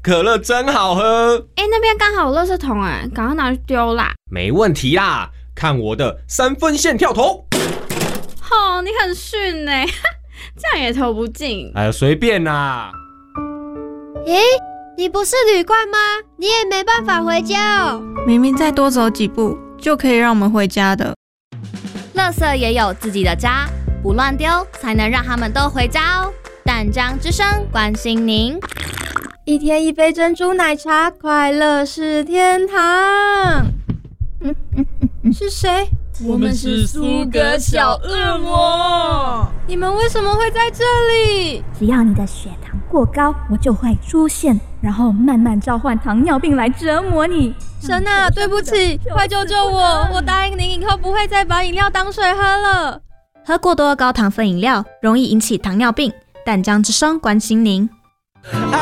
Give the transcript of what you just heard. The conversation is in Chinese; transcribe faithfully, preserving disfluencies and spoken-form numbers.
可乐真好喝。 哎，那边刚好有垃圾桶哎，赶快拿去丢啦。 没问题啦，看我的三分线跳投。 哦，你很逊哎，这样也投不进。 哎呀，随便啦。 诶，你不是旅馆吗？你也没办法回家哦。 明明再多走几步就可以让我们回家的。 垃圾也有自己的家，不乱丢才能让他们都回家哦。淡江之声关心您。 一天一杯珍珠奶茶，快乐是天堂。嗯嗯嗯，是谁？ 我们是苏格小恶魔。 你们为什么会在这里？ 只要你的血糖过高，我就会出现，然后慢慢召唤糖尿病来折磨你。 神啊，对不起，快救救我！我答应您以后不会再把饮料当水喝了。 喝过多高糖分饮料容易引起糖尿病。淡江之声关心您。